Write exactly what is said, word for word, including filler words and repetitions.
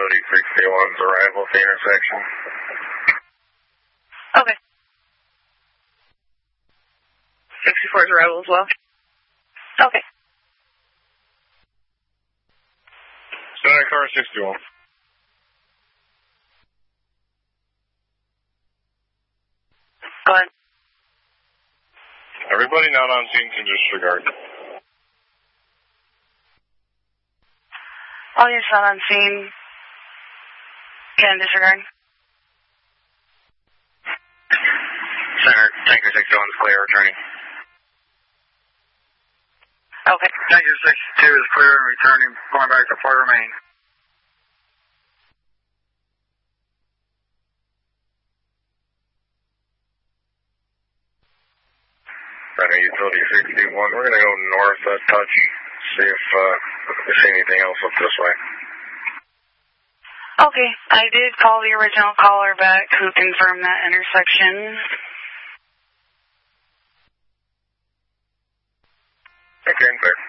utility sixty-one's arrival at the intersection. Okay. sixty-four's arrival as well? Okay. Santa car sixty-one. Go ahead. Everybody not on scene can disregard. All units not on scene can disregard. Center, tanker sixty-one is clear, returning. Okay. Tanker sixty-two is clear and returning, going back to Fort Remain. Center, utility sixty-one, we're going to go north a touch, see if uh, we see anything else up this way. Okay, I did call the original caller back who confirmed that intersection. Okay, clear.